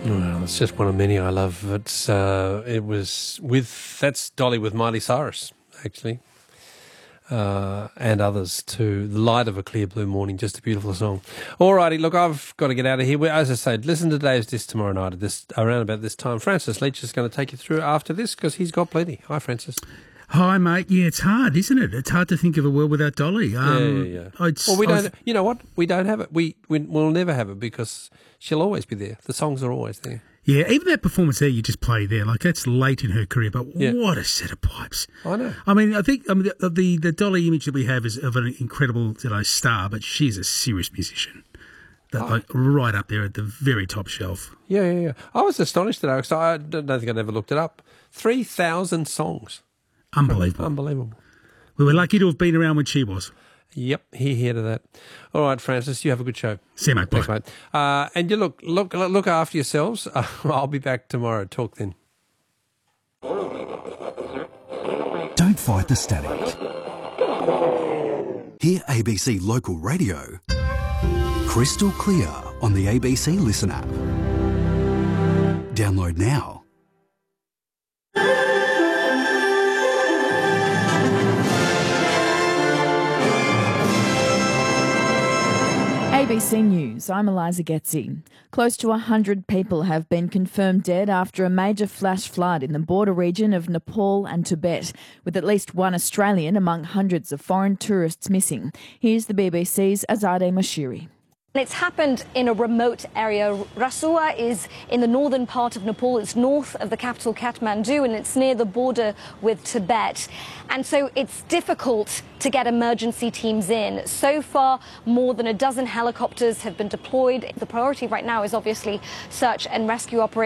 Well, it's just one of many I love. That's Dolly with Miley Cyrus, actually, and others too. The Light of a Clear Blue Morning, just a beautiful song. All righty, look, I've got to get out of here. As I said, listen to Dave's Disc tomorrow night around about this time. Francis Leach is going to take you through after this because he's got plenty. Hi, Francis. Hi, mate. Yeah, it's hard, isn't it? It's hard to think of a world without Dolly. Yeah. Well, we don't. You know what? We don't have it. We'll never have it because she'll always be there. The songs are always there. Yeah, even that performance there you just played there, like that's late in her career, but what a set of pipes. I know. I mean, the Dolly image that we have is of an incredible star, but she's a serious musician. Like right up there at the very top shelf. Yeah. I was astonished today because I don't think I'd ever looked it up. 3,000 songs. Unbelievable. We were lucky to have been around when she was. Yep, hear to that. All right, Francis, you have a good show. See you, mate. Thanks, mate. And you look after yourselves. I'll be back tomorrow. Talk then. Don't fight the static. Hear ABC Local Radio crystal clear on the ABC Listen app. Download now. ABC News, I'm Eliza Getzi. Close to 100 people have been confirmed dead after a major flash flood in the border region of Nepal and Tibet, with at least one Australian among hundreds of foreign tourists missing. Here's the BBC's Azadeh Moshiri. It's happened in a remote area. Rasua is in the northern part of Nepal. It's north of the capital Kathmandu and it's near the border with Tibet. And so it's difficult to get emergency teams in. So far, more than a dozen helicopters have been deployed. The priority right now is obviously search and rescue operations.